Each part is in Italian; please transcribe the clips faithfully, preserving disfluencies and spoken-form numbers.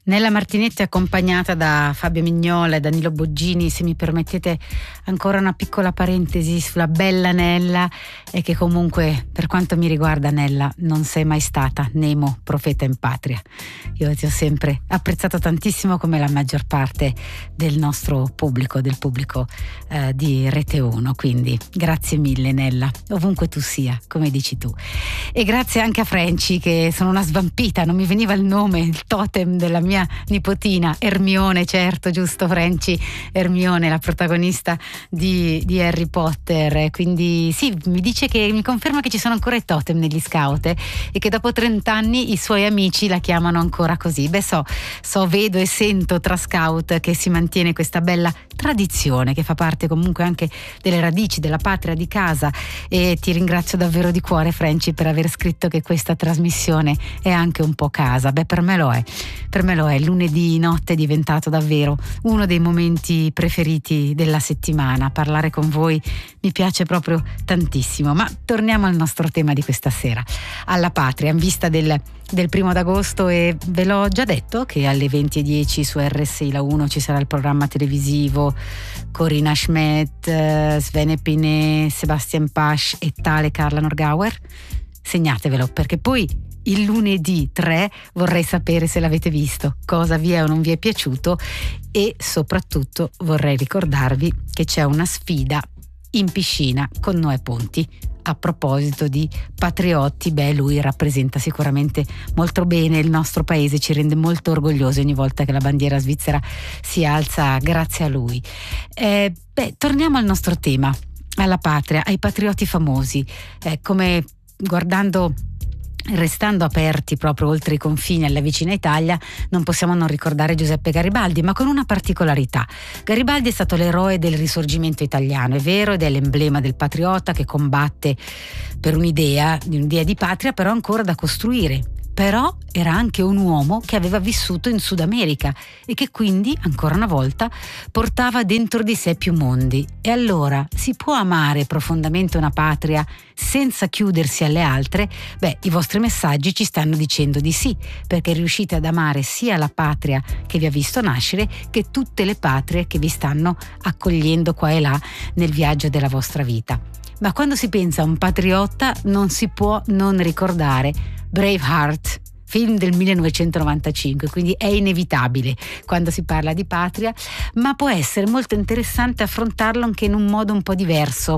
Nella Martinetti, accompagnata da Fabio Mignola e Danilo Boggini. Se mi permettete ancora una piccola parentesi sulla bella Nella, e che comunque, per quanto mi riguarda, Nella, non sei mai stata Nemo, profeta in patria. Io ti ho sempre apprezzato tantissimo, come la maggior parte del nostro pubblico, del pubblico eh, di Rete uno, quindi grazie mille Nella, ovunque tu sia, come dici tu. E grazie anche a Franci, che sono una svampita, non mi veniva il nome, il totem della mia nipotina, Ermione, certo, giusto Franci, Ermione, la protagonista di, di Harry Potter. Quindi sì, mi dice che, mi conferma che ci sono ancora i totem negli scout eh, e che dopo trent'anni i suoi amici la chiamano ancora così. Beh, so, so, vedo e sento tra scout che si mantiene questa bella tradizione che fa parte comunque anche delle radici della patria di casa, e ti ringrazio davvero di cuore, Franci, per aver scritto che questa trasmissione è anche un po' casa. Beh, per me lo è, per me lo è. Lunedì notte è diventato davvero uno dei momenti preferiti della settimana. Parlare con voi mi piace proprio tantissimo. Ma torniamo al nostro tema di questa sera, alla patria, in vista del del primo d'agosto, e ve l'ho già detto che alle venti e dieci su R S I La uno ci sarà il programma televisivo Corinna Schmidt, Svene Pinet, Sebastian Pasch e tale Carla Norgauer. Segnatevelo, perché poi il lunedì tre vorrei sapere se l'avete visto, cosa vi è o non vi è piaciuto, e soprattutto vorrei ricordarvi che c'è una sfida in piscina con Noè Ponti. A proposito di patriotti, beh, lui rappresenta sicuramente molto bene il nostro paese, ci rende molto orgogliosi ogni volta che la bandiera svizzera si alza grazie a lui. Eh, beh, torniamo al nostro tema, alla patria, ai patrioti famosi, eh, come guardando... Restando aperti proprio oltre i confini alla vicina Italia, non possiamo non ricordare Giuseppe Garibaldi, ma con una particolarità. Garibaldi è stato l'eroe del risorgimento italiano, è vero, ed è l'emblema del patriota che combatte per un'idea, di un'idea di patria, però ancora da costruire. Però era anche un uomo che aveva vissuto in Sud America e che quindi, ancora una volta, portava dentro di sé più mondi. E allora, si può amare profondamente una patria senza chiudersi alle altre? Beh, i vostri messaggi ci stanno dicendo di sì, perché riuscite ad amare sia la patria che vi ha visto nascere che tutte le patrie che vi stanno accogliendo qua e là nel viaggio della vostra vita. Ma quando si pensa a un patriotta non si può non ricordare Braveheart, film del millenovecentonovantacinque, quindi è inevitabile quando si parla di patria, ma può essere molto interessante affrontarlo anche in un modo un po' diverso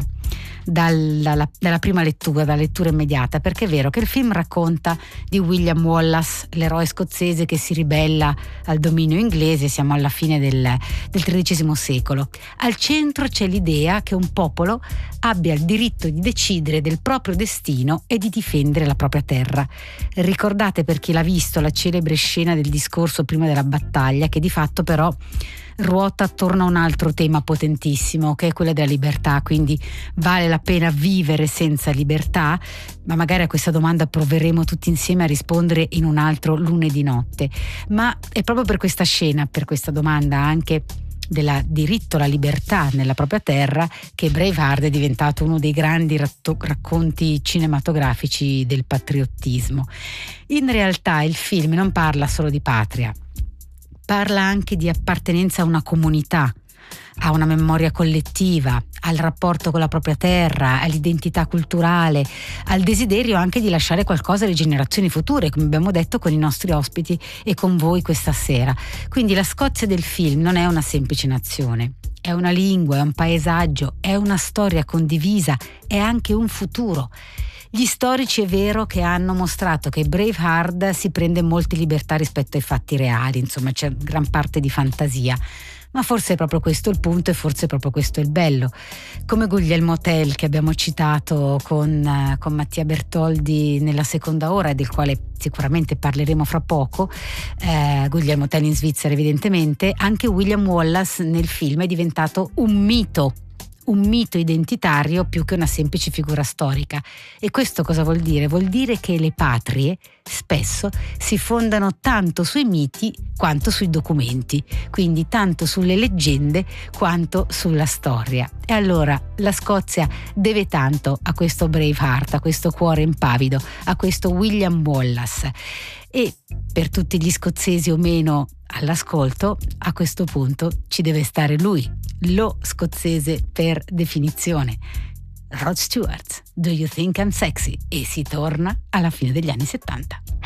dalla, dalla prima lettura, dalla lettura immediata, perché è vero che il film racconta di William Wallace, l'eroe scozzese che si ribella al dominio inglese. Siamo alla fine del, del tredicesimo secolo. Al centro c'è l'idea che un popolo abbia il diritto di decidere del proprio destino e di difendere la propria terra. Ricordate, per chi l'ha visto, la celebre scena del discorso prima della battaglia, che di fatto però ruota attorno a un altro tema potentissimo, che è quello della libertà. Quindi vale la pena vivere senza libertà? Ma magari a questa domanda proveremo tutti insieme a rispondere in un altro lunedì notte. Ma è proprio per questa scena, per questa domanda anche del diritto alla libertà nella propria terra, che Braveheart è diventato uno dei grandi ratto- racconti cinematografici del patriottismo. In realtà il film non parla solo di patria, parla anche di appartenenza a una comunità, a una memoria collettiva, al rapporto con la propria terra, all'identità culturale, al desiderio anche di lasciare qualcosa alle generazioni future, come abbiamo detto con i nostri ospiti e con voi questa sera. Quindi la Scozia del film non è una semplice nazione, è una lingua, è un paesaggio, è una storia condivisa, è anche un futuro. Gli storici è vero che hanno mostrato che Braveheart si prende molte libertà rispetto ai fatti reali, insomma c'è gran parte di fantasia, ma forse è proprio questo il punto e forse è proprio questo il bello. Come Guglielmo Tell, che abbiamo citato con, con Mattia Bertoldi nella seconda ora, del quale sicuramente parleremo fra poco, eh, Guglielmo Tell in Svizzera evidentemente, anche William Wallace nel film è diventato un mito, un mito identitario più che una semplice figura storica. E questo cosa vuol dire? Vuol dire che le patrie spesso si fondano tanto sui miti quanto sui documenti, quindi tanto sulle leggende quanto sulla storia. E allora la Scozia deve tanto a questo Braveheart, a questo cuore impavido, a questo William Wallace. E per tutti gli scozzesi o meno all'ascolto, a questo punto ci deve stare lui, lo scozzese per definizione. Rod Stewart, Do You Think I'm Sexy? E si torna alla fine degli anni settanta.